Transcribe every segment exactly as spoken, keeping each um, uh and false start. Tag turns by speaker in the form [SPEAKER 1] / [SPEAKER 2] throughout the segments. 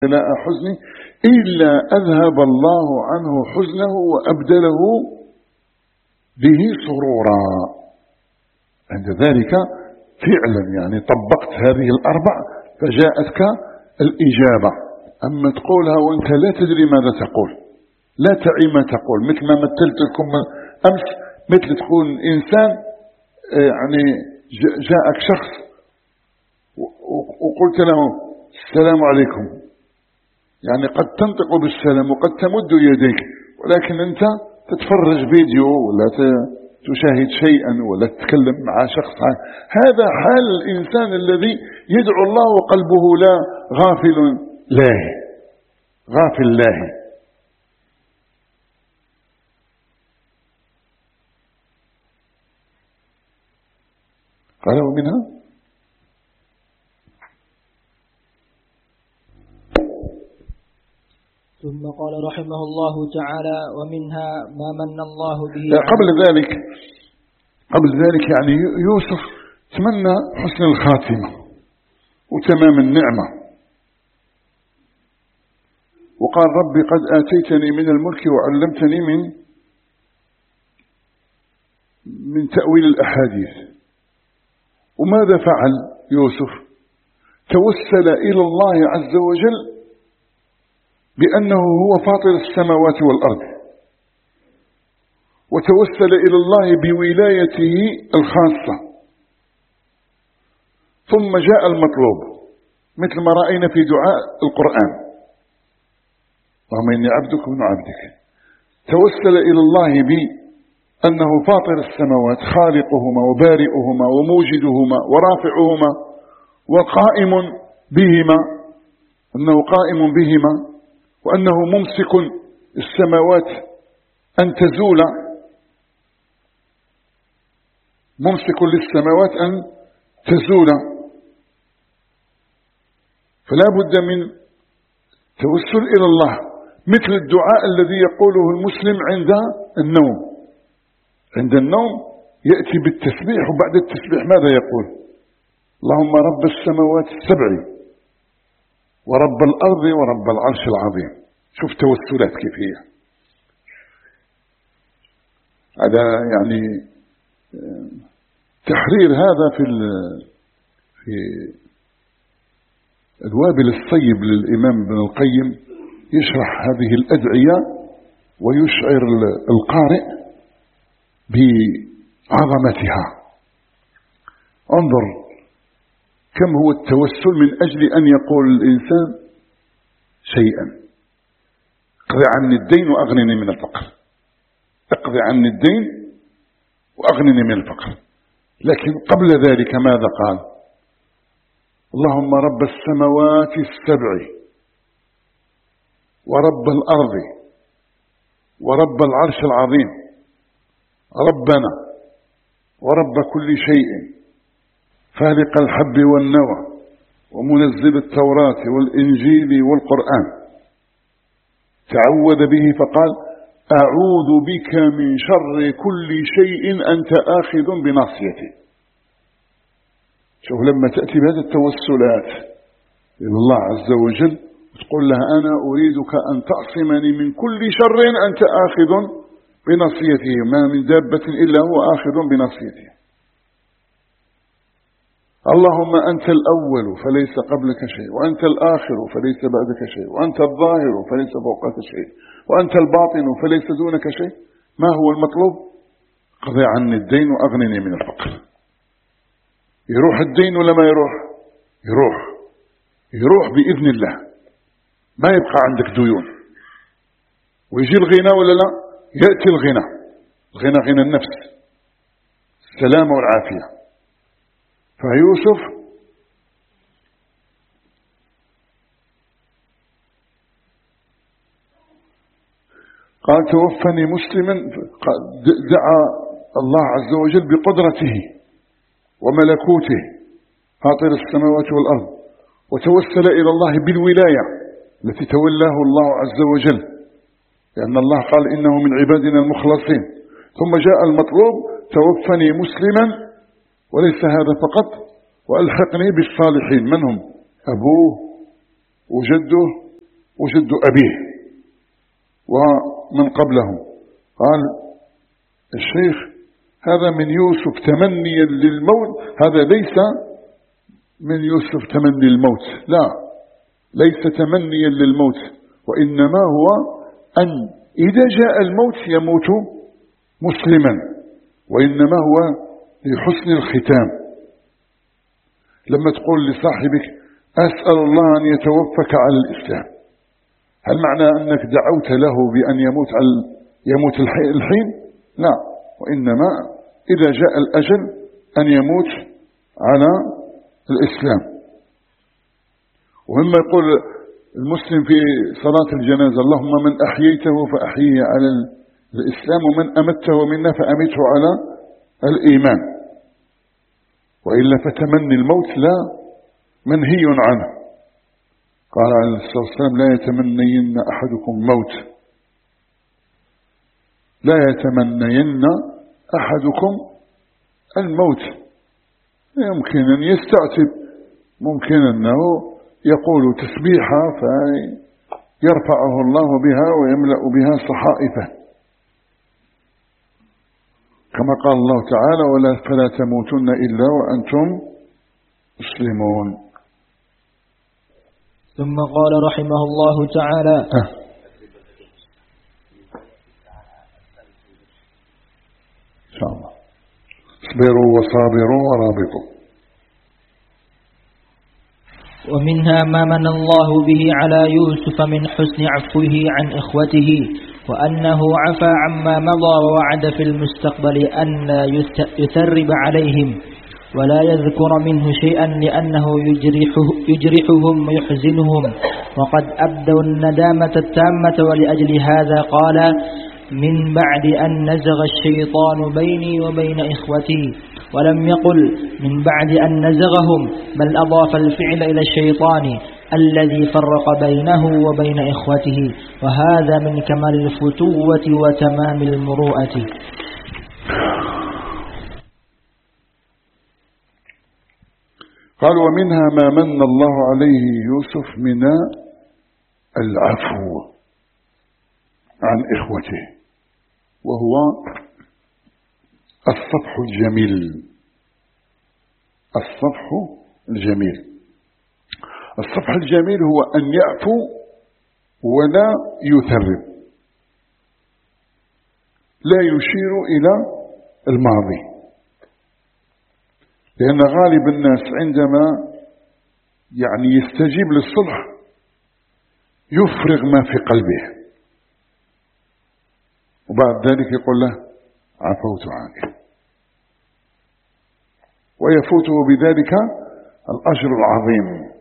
[SPEAKER 1] لا حزني إلا أذهب الله عنه حزنه وأبدله به سرورا. عند ذلك فعلا يعني طبقت هذه الأربع فجاءتك الإجابة. أما تقولها وأنت لا تدري ماذا تقول، لا تعي ما تقول، مثل ما مثلت لكم أمس، مثل تكون إنسان يعني جاءك شخص وقلت له السلام عليكم، يعني قد تنطق بالسلام وقد تمد يديك، ولكن أنت تتفرج فيديو ولا تشاهد شيئا ولا تتكلم مع شخص. هذا حال الإنسان الذي يدعو الله وقلبه لا غافل لاهي، غافل لاهي. قال ومنها
[SPEAKER 2] ثم قال رحمه الله تعالى ومنها ما من الله به.
[SPEAKER 1] قبل ذلك قبل ذلك يعني يوسف تمنى حسن الخاتمة وتمام النعمة، وقال ربي قد آتيتني من الملك وعلمتني من من تأويل الأحاديث. وماذا فعل يوسف؟ توسل إلى الله عز وجل بأنه هو فاطر السماوات والأرض، وتوسل إلى الله بولايته الخاصة. ثم جاء المطلوب مثل ما رأينا في دعاء القرآن، اللهم إني عبدك وابن عبدك. توسل إلى الله بأنه فاطر السماوات، خالقهما وبارئهما وموجدهما ورافعهما وقائم بهما، أنه قائم بهما، وأنه ممسك السماوات أن تزول، ممسك للسماوات أن تزول. فلا بد من توسل إلى الله، مثل الدعاء الذي يقوله المسلم عند النوم. عند النوم يأتي بالتسبيح، وبعد التسبيح ماذا يقول؟ اللهم رب السماوات السبع ورب الأرض ورب العرش العظيم. شوف توسلات كيف هي. هذا يعني تحرير هذا في في الوابل الصيب للإمام ابن القيم، يشرح هذه الأدعية ويشعر القارئ بعظمتها. انظر كم هو التوسل من أجل أن يقول الإنسان شيئا: اقضي عني الدين وأغنني من الفقر، اقضي عني الدين وأغنني من الفقر. لكن قبل ذلك ماذا قال؟ اللهم رب السماوات السبع ورب الأرض ورب العرش العظيم، ربنا ورب كل شيء، فالق الحب والنوى ومنزل التوراة والإنجيل والقرآن. تعوذ به فقال: أعوذ بك من شر كل شيء أنت آخذ بناصيته. شوف لما تأتي بهذه التوسلات إلى الله عز وجل وتقول لها أنا أريدك أن تعصمني من كل شر أنت آخذ بناصيته، ما من دابة إلا هو آخذ بناصيته. اللهم أنت الأول فليس قبلك شيء، وأنت الآخر فليس بعدك شيء، وأنت الظاهر فليس فوقك شيء، وأنت الباطن فليس دونك شيء. ما هو المطلوب؟ قضي عني الدين وأغنني من الفقر. يروح الدين ولا ما يروح؟ يروح يروح بإذن الله، ما يبقى عندك ديون. ويجي الغنى ولا لا؟ يأتي الغنى. الغنى غنى النفس، السلامة والعافية. فيوسف قال توفني مسلما، دعا الله عز وجل بقدرته وملكوته فاطر السماوات والأرض، وتوسل إلى الله بالولاية التي تولاه الله عز وجل، لأن الله قال إنه من عبادنا المخلصين. ثم جاء المطلوب: توفني مسلما، وليس هذا فقط، وألحقني بالصالحين. من هم؟ أبوه وجده وجد أبيه ومن قبلهم. قال الشيخ هذا من يوسف تمنيا للموت، هذا ليس من يوسف تمني الموت، لا، ليس تمنيا للموت، وإنما هو أن إذا جاء الموت يموت مسلما، وإنما هو لحسن الختام. لما تقول لصاحبك أسأل الله أن يتوفك على الإسلام، هل معنى أنك دعوت له بأن يموت على يموت الحين؟ لا، وإنما إذا جاء الأجل أن يموت على الإسلام. ومما يقول المسلم في صلاة الجنازة اللهم من أحييته فأحييه على الإسلام ومن أمته منا فأمته على الإيمان، وإلا فتمني الموت لا منهي عنه. قال عليه الصلاة والسلام لا يتمنين أحدكم موت، لا يتمنين أحدكم الموت. يمكن أن يستعتب، ممكن أنه يقول تسبيحة فيرفعه الله بها ويملأ بها صحائفه، كما قال الله تعالى ولا فلا تموتن إلا وأنتم مسلمون.
[SPEAKER 2] ثم قال رحمه الله تعالى
[SPEAKER 1] أه. إن شاء الله اصبروا وصابروا ورابطوا.
[SPEAKER 2] ومنها ما من الله به على يوسف من حسن عفوه عن إخوته، وأنه عفى عما مضى ووعد في المستقبل أن لا يثرب عليهم ولا يذكر منه شيئا لأنه يجرحه يجرحهم ويحزنهم، وقد أبدوا الندامة التامة. ولأجل هذا قال من بعد أن نزغ الشيطان بيني وبين إخوتي، ولم يقل من بعد أن نزغهم، بل أضاف الفعل إلى الشيطان الذي فرق بينه وبين إخوته، وهذا من كمال الفتوة وتمام المروءة.
[SPEAKER 1] قال ومنها ما من الله عليه يوسف من العفو عن إخوته، وهو الصفح الجميل. الصفح الجميل الصفح الجميل هو أن يعفو ولا يثرب، لا يشير إلى الماضي، لأن غالب الناس عندما يعني يستجيب للصلح يفرغ ما في قلبه، وبعد ذلك يقول له عفوت عنك، ويفوته بذلك الأجر العظيم.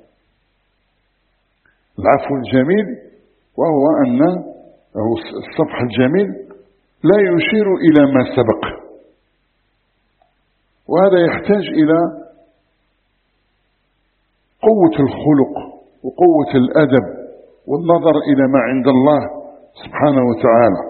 [SPEAKER 1] العفو الجميل وهو أن الصفح الجميل لا يشير إلى ما سبق، وهذا يحتاج إلى قوة الخلق وقوة الأدب والنظر إلى ما عند الله سبحانه وتعالى.